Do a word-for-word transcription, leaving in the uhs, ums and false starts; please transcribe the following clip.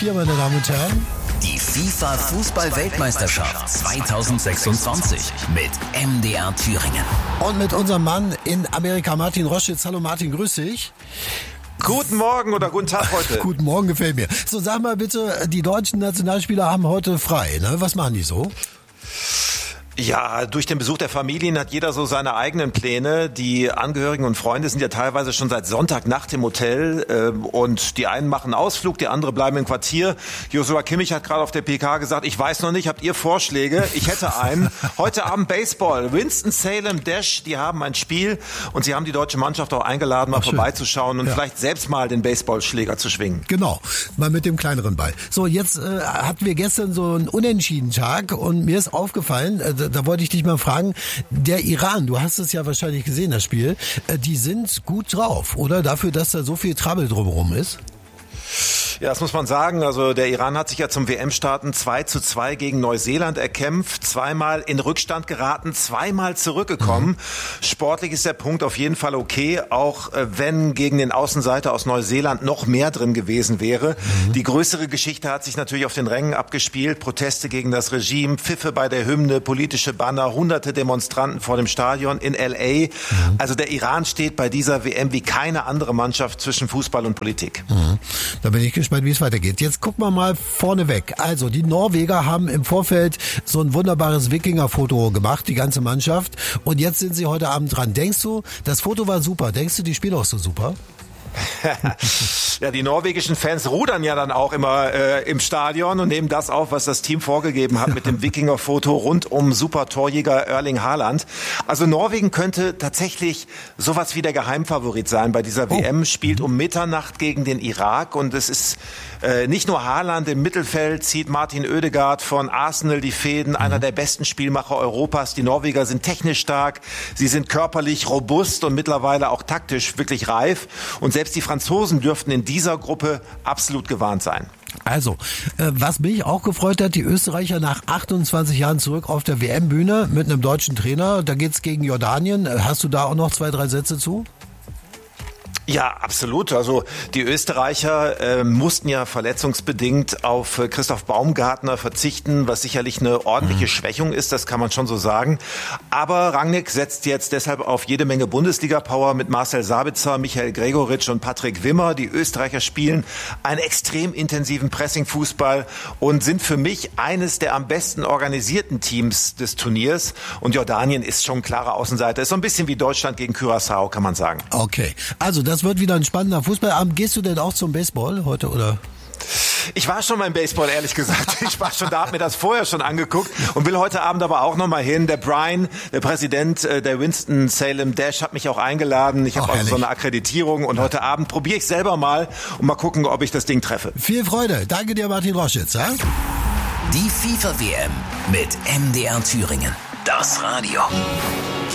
Hier, meine Damen und Herren, die FIFA-Fußball-Weltmeisterschaft zweitausendsechsundzwanzig mit M D R Thüringen. Und mit unserem Mann in Amerika, Martin Roschitz. Hallo Martin, grüß dich. Guten Morgen oder guten Tag heute. Guten Morgen, gefällt mir. So, sag mal bitte, die deutschen Nationalspieler haben heute frei, ne? Was machen die so? Ja, durch den Besuch der Familien hat jeder so seine eigenen Pläne. Die Angehörigen und Freunde sind ja teilweise schon seit Sonntagnacht im Hotel äh, und die einen machen Ausflug, die anderen bleiben im Quartier. Joshua Kimmich hat gerade auf der P K gesagt, ich weiß noch nicht, habt ihr Vorschläge? Ich hätte einen. Heute Abend Baseball. Winston-Salem Dash, die haben ein Spiel und sie haben die deutsche Mannschaft auch eingeladen, mal Ach, vorbeizuschauen und ja. vielleicht selbst mal den Baseballschläger zu schwingen. Genau, mal mit dem kleineren Ball. So, jetzt äh, hatten wir gestern so einen Unentschieden-Tag und mir ist aufgefallen, äh, da wollte ich dich mal fragen, der Iran, du hast es ja wahrscheinlich gesehen, das Spiel, die sind gut drauf, oder? Dafür, dass da so viel Trouble drumherum ist? Ja, das muss man sagen. Also der Iran hat sich ja zum W M-Starten zwei zu zwei gegen Neuseeland erkämpft, zweimal in Rückstand geraten, zweimal zurückgekommen. Mhm. Sportlich ist der Punkt auf jeden Fall okay, auch äh, wenn gegen den Außenseiter aus Neuseeland noch mehr drin gewesen wäre. Mhm. Die größere Geschichte hat sich natürlich auf den Rängen abgespielt. Proteste gegen das Regime, Pfiffe bei der Hymne, politische Banner, hunderte Demonstranten vor dem Stadion in L A. Mhm. Also der Iran steht bei dieser W M wie keine andere Mannschaft zwischen Fußball und Politik. Mhm. Da bin ich gespannt, wie es weitergeht. Jetzt gucken wir mal vorne weg. Also die Norweger haben im Vorfeld so ein wunderbares Wikinger-Foto gemacht, die ganze Mannschaft. Und jetzt sind sie heute Abend dran. Denkst du, das Foto war super? Denkst du, die spielen auch so super? Ja, die norwegischen Fans rudern ja dann auch immer äh, im Stadion und nehmen das auf, was das Team vorgegeben hat mit dem Wikinger-Foto rund um Super-Torjäger Erling Haaland. Also Norwegen könnte tatsächlich sowas wie der Geheimfavorit sein bei dieser oh. W M, spielt um Mitternacht gegen den Irak und es ist äh, nicht nur Haaland, im Mittelfeld zieht Martin Ødegaard von Arsenal die Fäden, mhm. einer der besten Spielmacher Europas. Die Norweger sind technisch stark, sie sind körperlich robust und mittlerweile auch taktisch wirklich reif und selbst die Franzosen dürften in dieser Gruppe absolut gewarnt sein. Also, äh, was mich auch gefreut hat, die Österreicher nach achtundzwanzig Jahren zurück auf der W M-Bühne mit einem deutschen Trainer. Da geht's gegen Jordanien. Hast du da auch noch zwei, drei Sätze zu? Ja, absolut. Also die Österreicher äh, mussten ja verletzungsbedingt auf äh, Christoph Baumgartner verzichten, was sicherlich eine ordentliche mhm. Schwächung ist, das kann man schon so sagen. Aber Rangnick setzt jetzt deshalb auf jede Menge Bundesliga-Power mit Marcel Sabitzer, Michael Gregoritsch und Patrick Wimmer. Die Österreicher spielen einen extrem intensiven Pressing-Fußball und sind für mich eines der am besten organisierten Teams des Turniers. Und Jordanien ist schon ein klarer Außenseiter. Ist so ein bisschen wie Deutschland gegen Curaçao, kann man sagen. Okay, also das wird wieder ein spannender Fußballabend. Gehst du denn auch zum Baseball heute, oder? Ich war schon beim Baseball, ehrlich gesagt. Ich war schon da, hab mir das vorher schon angeguckt und will heute Abend aber auch noch mal hin. Der Brian, der Präsident der Winston-Salem Dash, hat mich auch eingeladen. Ich habe also so eine Akkreditierung und heute Abend probiere ich selber mal und mal gucken, ob ich das Ding treffe. Viel Freude. Danke dir, Martin Roschitz. Ja? Die FIFA-W M mit M D R Thüringen. Das Radio.